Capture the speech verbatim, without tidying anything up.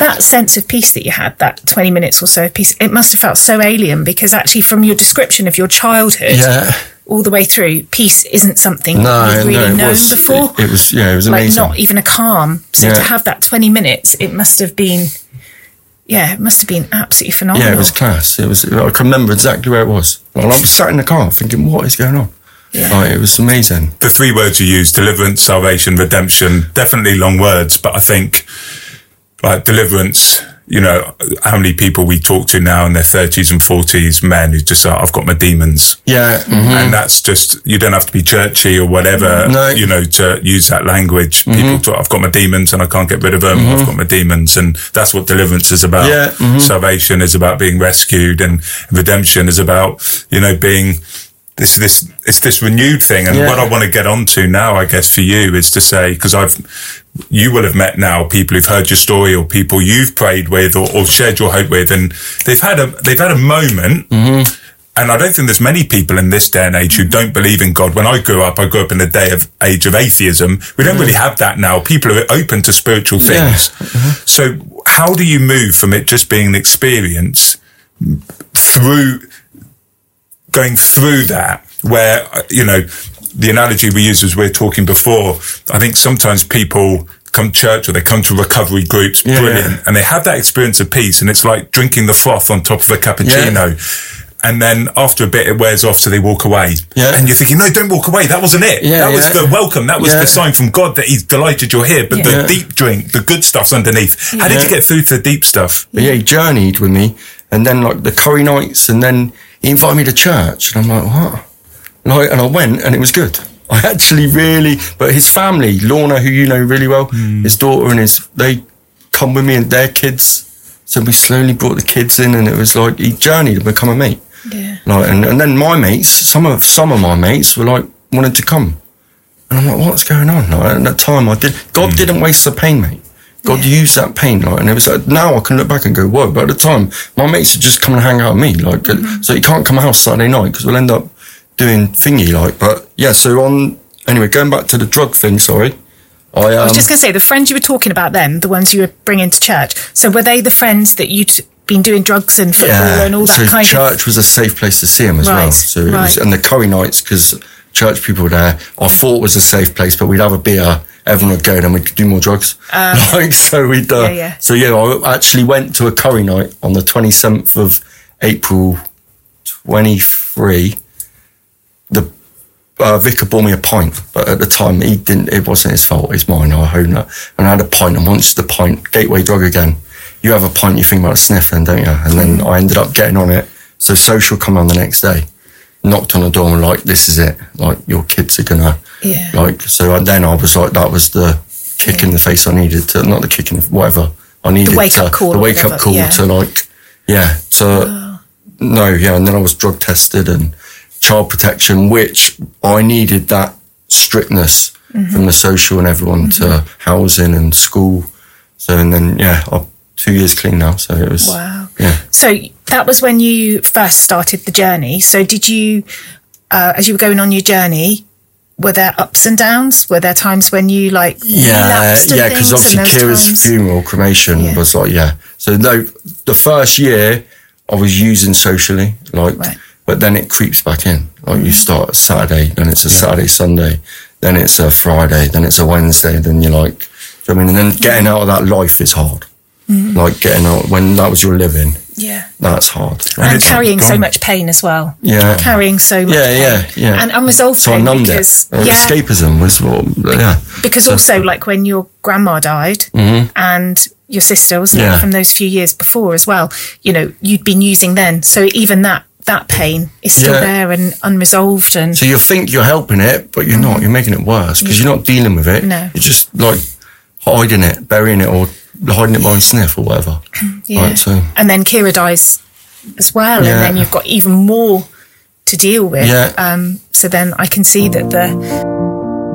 that sense of peace that you had, that twenty minutes or so of peace, it must have felt so alien, because actually from your description of your childhood yeah. all the way through, peace isn't something no, you've really no, it known was, before. It, it was, yeah, it was amazing. Like not even a calm. So yeah. to have that twenty minutes, it must have been, yeah, it must have been absolutely phenomenal. Yeah, it was class. It was. I can remember exactly where it was. Well, I was sat in the car thinking, what is going on? Yeah. Like, it was amazing. The three words you used, deliverance, salvation, redemption, definitely long words, but I think like deliverance, you know, how many people we talk to now in their thirties and forties, men who just are, I've got my demons. Yeah. Mm-hmm. And that's just, you don't have to be churchy or whatever, no. you know, to use that language. Mm-hmm. People talk, I've got my demons and I can't get rid of them. Mm-hmm. I've got my demons. And that's what deliverance is about. Yeah. Mm-hmm. Salvation is about being rescued, and redemption is about, you know, being this, this, it's this renewed thing. And yeah. what I want to get onto now, I guess, for you is to say, because I've, you will have met now people who've heard your story, or people you've prayed with, or, or shared your hope with, and they've had a they've had a moment. Mm-hmm. And I don't think there's many people in this day and age who don't believe in God. When I grew up, I grew up in the day of age of atheism. We don't mm-hmm. really have that now. People are open to spiritual things. Yeah. Mm-hmm. So how do you move from it just being an experience through going through that, where, you know, the analogy we used as we were talking before, I think sometimes people come to church or they come to recovery groups, yeah, brilliant, yeah. and they have that experience of peace, and it's like drinking the froth on top of a cappuccino. Yeah. And then after a bit it wears off, so they walk away. Yeah. And you're thinking, no, don't walk away. That wasn't it. Yeah, that was yeah. the welcome. That was yeah. the sign from God that he's delighted you're here. But yeah. the yeah. deep drink, the good stuff's underneath. How did yeah. you get through to the deep stuff? But yeah, he journeyed with me, and then like the curry nights, and then he invited me to church, and I'm like, what? Like, and I went, and it was good. I actually really, but his family, Lorna, who you know really well, mm. his daughter and his, they come with me and their kids. So we slowly brought the kids in, and it was like he journeyed to become a mate. Yeah. Like, and, and then my mates, some of some of my mates were like wanted to come, and I'm like, what's going on? Like, at that time, I did. God mm. didn't waste the pain, mate. God yeah. used that pain, like, and it was like, now I can look back and go, whoa. But at the time, my mates would just come and hang out with me, like, mm-hmm. so you can't come out Saturday night because we'll end up doing thingy, like. But yeah, so on. Anyway, going back to the drug thing. Sorry, I, um, I was just going to say, the friends you were talking about then, the ones you were bringing to church. So were they the friends that you'd been doing drugs and football yeah. and all that so kind church of? Church was a safe place to see them as right. well. So it right. was, and the curry nights, because church people were there, I thought was a safe place, but we'd have a beer, everyone would go, and we'd do more drugs. Um, like, so we'd, uh, yeah, yeah. so yeah, I actually went to a curry night on the twenty-seventh of April, twenty-three. The uh, vicar bought me a pint, but at the time he didn't. It wasn't his fault. It's mine. I own it. And I had a pint, and once the pint, gateway drug again. You have a pint, you think about sniffing, don't you? And then I ended up getting on it. So social come on the next day, knocked on the door and like, this is it. Like, your kids are gonna, yeah. like. So then I was like, that was the kick yeah. in the face I needed to, not the kick in, whatever I needed. The wake to, up call. The wake up call yeah. to like, yeah. To oh. no, yeah. And then I was drug tested and child protection, which I needed that strictness mm-hmm. from the social and everyone mm-hmm. to housing and school. So, and then, yeah, I'm two years clean now. So it was, wow. Yeah. So that was when you first started the journey. So did you, uh, as you were going on your journey, were there ups and downs? Were there times when you like yeah, yeah, because obviously Kira's times? funeral, cremation yeah. was like, yeah. So no, the first year I was using socially, like, right. but then it creeps back in. Like mm-hmm. you start a Saturday, then it's a yeah. Saturday, Sunday, then it's a Friday, then it's a Wednesday, then you're like, do you know what I mean? And then getting out of that life is hard. Mm-hmm. Like getting out when that was your living. Yeah. That's hard. And, and carrying so much pain as well. Yeah. Carrying so much yeah, pain. Yeah, yeah, And unresolved so pain. I numbed because, it. Yeah. Escapism was what, yeah. Because so. also, like when your grandma died mm-hmm. and your sister, wasn't yeah. it, from those few years before as well, you know, you'd been using then. So even that, that pain is still yeah. there and unresolved. And so you think you're helping it, but you're mm-hmm. not. You're making it worse because yeah. you're not dealing with it. No. You're just like hiding it, burying it, or hiding it by a sniff or whatever. Yeah. Right, so. And then Kira dies as well, yeah. and then you've got even more to deal with. Yeah. Um, so then I can see that the